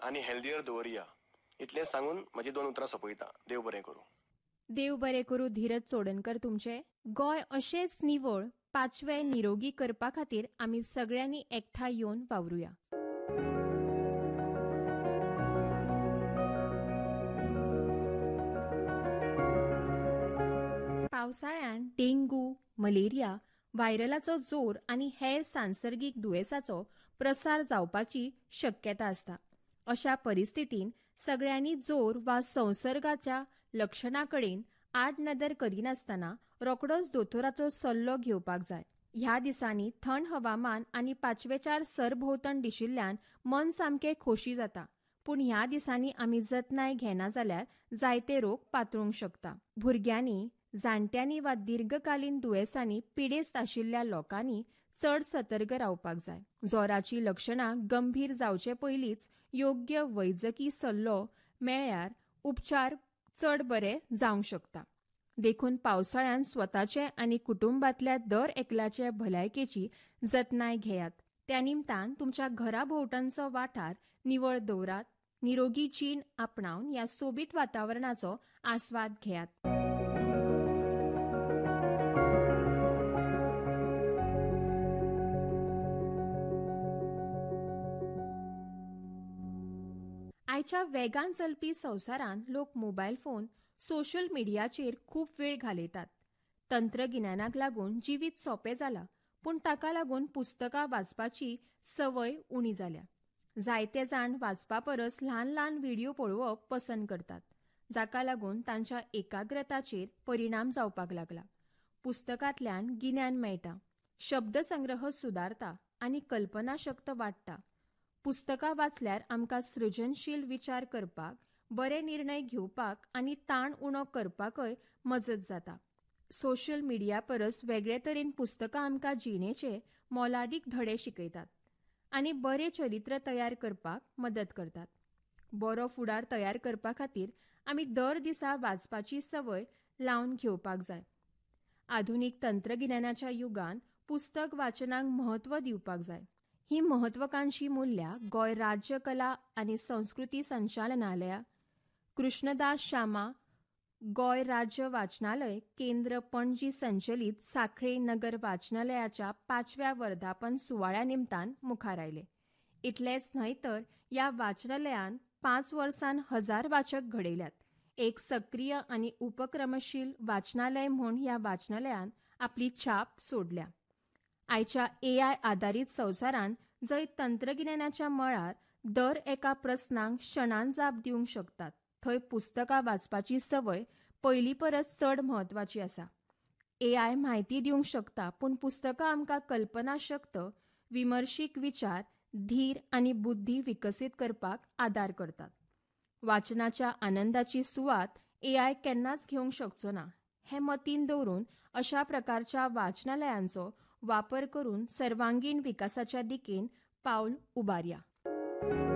आनी हेल्दियर दवरया इतलें सांगून म्हजी 2 उतरां सोंपयता. देव बरें करूं. देव बरें करूं धीरज चोडणकर तुमचे. गोंय अशेंच निवळ 5वें निरोगी करपा खातीर आमी सगळ्यांनी एकठांय येवन वावरुया. पावसाळ्यांत डेंगू, मलेरिया, व्हायरलाचो जोर आनी हेर सांसर्गीक दुयेंसांचो प्रसार जावपाची शक्यता आसता. अशा परिस्थितींत सगळ्यांनी जोर वा संसर्गाच्या लक्षणांकडेन आडनदर करिनासतना रोखडोच दोतोराचो सल्लो घेवपाक जाय. ह्या दिसांनी थंड हवामान आनी 5वेचार सरभोंवतण दिशिल्ल्यान मन सामकें खोशी जाता. पूण ह्या दिसांनी आमी जतनाय घेना जाल्यार जायते रोग पातळूंक शकता. भुरग्यांनी, जाणट्यांनी वा दीर्घकालीन दुयेंसांनी पिडेस्त आशिल्ल्या लोकांनी चड सतर्क रावपाक जाय. जोराची लक्षणां गंभीर जावचे पयलींच योग्य वैजकी सल्लो मेळ्ळ्यार उपचार चड बरे जावंक शकता. देखून पावसाळ्यांत स्वताचे आनी कुटुंबांतल्या दर एकल्याचे भलायकेची जतनाय घेयात. त्या निमतान तुमच्या घरा भोंवतणचो वाठार निवळ दवरात. निरोगी जीण आपणावन ह्या सोबीत वातावरणाचो आस्वाद घेयात. आयच्या वेगान चलपी संवसारांत लोक मोबायल फोन, सोशल मिडियाचेर खूब वेळ घालयतात. तंत्रगिन्यानाक लागून जिवीत सोंपें जालां, पूण ताका लागून पुस्तकां वाचपाची संवय उणी जाल्या. जायते जाण वाचपा परस ल्हान ल्हान व्हिडिओ पळोवप पसंत करतात, जाका लागून तांच्या एकाग्रताचेर परिणाम जावपाक लागला. पुस्तकांतल्यान गिन्यान मेळटा, शब्दसंग्रह सुदारता आनी कल्पनाशक्त वाडटा. पुस्तकां वाचल्यार आमकां सृजनशील विचार करपाक, बरे निर्णय घेवपाक आनी ताण उणो करपाकय मजत जाता. सोशल मिडिया परस वेगळे तरेन पुस्तकां आमकां जिणेचे मोलादीक धडे शिकयतात आनी बरें चरित्र तयार करपाक मदत करतात. बरो फुडार तयार करपा खातीर आमी दर दिसा वाचपाची संवय लावन घेवपाक जाय. आधुनीक तंत्रगिन्यानाच्या युगांत पुस्तक वाचनाक म्हत्व दिवपाक जाय. ही म्हत्वाकांक्षी मूल्यां गोंय राज्य कला आनी संस्कृती संचालनालय, कृष्णदास शामा गोंय राज्य वाचनालय केंद्र पणजी संचलीत सांखळे नगर वाचनालयाच्या 5व्या वर्धापन सुवाळ्या निमतान मुखार आयले. इतलेंच न्हय तर ह्या वाचनालयान 5 वर्सांत 1000 वाचक घडयल्यात. एक सक्रीय आनी उपक्रमशील वाचनालय म्हूण ह्या वाचनालयान आपली छाप सोडल्या. आयच्या AI आधारीत संवसारांत जंय तंत्रगिन्यानाच्या मळार दर एका प्रस्नाक क्षणान जाप दिवंक शकतात, थंय पुस्तकां वाचपाची संवय पयलीं परस चड म्हत्वाची आसा. AI म्हायती दिवंक शकता, पूण पुस्तकां आमकां कल्पनाशक्त, विमर्शीक विचार, धीर आनी बुद्धी विकसीत करपाक आदार करतात. वाचनाच्या आनंदाची सुवात AI केन्नाच घेवंक शकचो ना. हें मतीन दवरून अशा प्रकारच्या वाचनालयांचो वापर करून सर्वांगीण विकासाच्या दिकेन पावल उबारया.